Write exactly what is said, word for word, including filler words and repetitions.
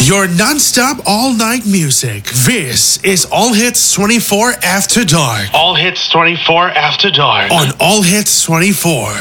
Your non-stop all-night music. This is All Hits twenty-four After Dark. All Hits twenty-four After Dark. On All Hits twenty-four.